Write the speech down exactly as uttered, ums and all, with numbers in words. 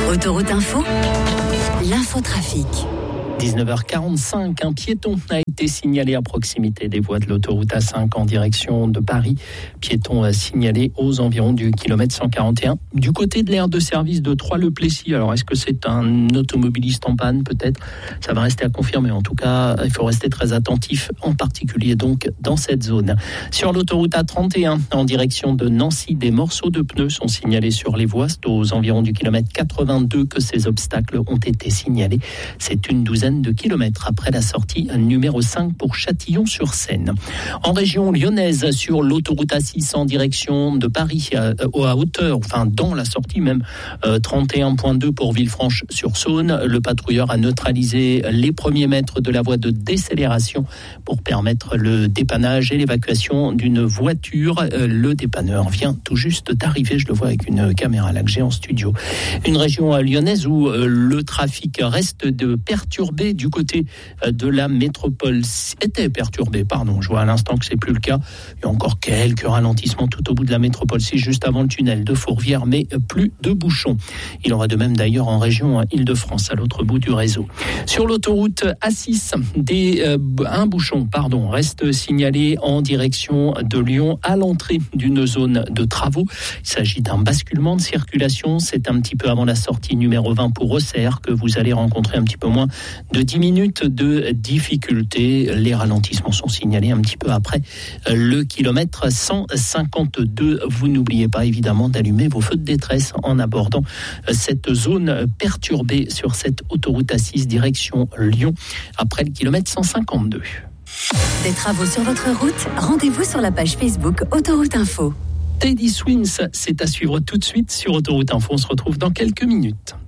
Autoroute Info, l'infotrafic. dix-neuf heures quarante-cinq, un piéton a été signalé à proximité des voies de l'autoroute A cinq en direction de Paris. Piéton a signalé aux environs du kilomètre cent quarante et un. Du côté de l'aire de service de Troyes-le-Plessis, alors est-ce que c'est un automobiliste en panne peut-être ? Ça va rester à confirmer. En tout cas, il faut rester très attentif, en particulier donc dans cette zone. Sur l'autoroute A trente et un, en direction de Nancy, des morceaux de pneus sont signalés sur les voies. C'est aux environs du kilomètre quatre-vingt-deux que ces obstacles ont été signalés. C'est une douzaine de kilomètres après la sortie numéro cinq pour Châtillon-sur-Seine. En région lyonnaise, sur l'autoroute A six en direction de Paris, à, à hauteur, enfin dans la sortie même, euh, trente et un virgule deux pour Villefranche-sur-Saône, le patrouilleur a neutralisé les premiers mètres de la voie de décélération pour permettre le dépannage et l'évacuation d'une voiture. Euh, le dépanneur vient tout juste d'arriver, je le vois avec une caméra là que j'ai en studio. Une région lyonnaise où euh, le trafic reste de perturbé du côté de la métropole, était perturbé, pardon, je vois à l'instant que c'est plus le cas. Il y a encore quelques ralentissements tout au bout de la métropole six, juste avant le tunnel de Fourvière, mais plus de bouchons. Il en va de même d'ailleurs en région Île-de-France, à l'autre bout du réseau. Sur l'autoroute A six, des, euh, un bouchon pardon, reste signalé en direction de Lyon à l'entrée d'une zone de travaux. Il s'agit d'un basculement de circulation. C'est un petit peu avant la sortie numéro vingt pour Auxerre que vous allez rencontrer un petit peu moins de dix minutes de difficulté. Les ralentissements sont signalés un petit peu après le kilomètre cent cinquante-deux. Vous n'oubliez pas évidemment d'allumer vos feux de détresse en abordant cette zone perturbée sur cette autoroute A six direction Lyon après le kilomètre cent cinquante-deux. Des travaux sur votre route, rendez-vous sur la page Facebook Autoroute Info. Teddy Swims, c'est à suivre tout de suite sur Autoroute Info. On se retrouve dans quelques minutes.